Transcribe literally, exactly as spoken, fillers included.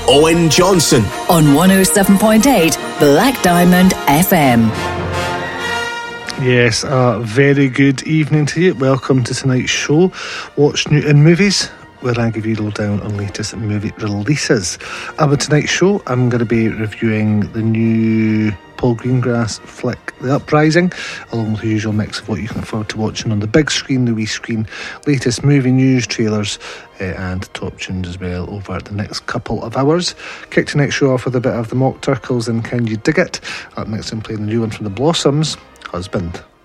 Owen Johnson on one oh seven point eight Black Diamond F M. Yes, a very good evening to you. Welcome to tonight's show, What's New in Movies, where I give you a lowdown on latest movie releases. And with tonight's show, I'm going to be reviewing the new Paul Greengrass flick, The Uprising, along with the usual mix of what you can look forward to watching on the big screen, the wee screen, latest movie news, trailers, uh, and top tunes as well over the next couple of hours. Kick tonight's show off with a bit of the Mock Turtles and Can You Dig It? Up next, I'm playing the new one from the Blossoms, Husband.